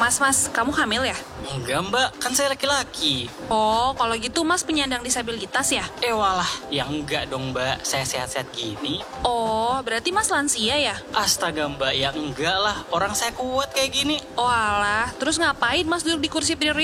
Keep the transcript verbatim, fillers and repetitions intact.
Mas, mas, kamu hamil ya? Enggak mbak, kan saya laki-laki. Oh, kalau gitu mas penyandang disabilitas ya? Eh walah, ya enggak dong mbak, saya sehat-sehat gini. Oh, berarti mas lansia ya? Astaga mbak, ya enggak lah, orang saya kuat kayak gini. Oh alah, terus ngapain mas duduk di kursi prioritas?